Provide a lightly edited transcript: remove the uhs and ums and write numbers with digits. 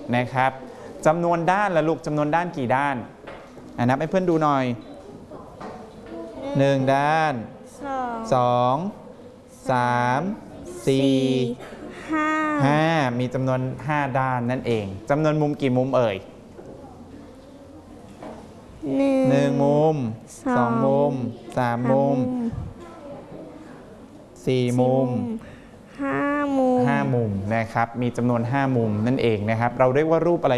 นะครับจำนวนด้านละลูกจำนวนด้านกี่ด้านนับให้เพื่อนดูหน่อย1ด้าน2 3 4 5มีจำนวน5ด้านนั่นเองจำนวนมุมกี่มุมเอ่ย1มุม2มุม3มุม4มุม5มุมนะครับมีจำนวน5มุมนั่นเองนะครับเราเรียกว่ารูปอะไร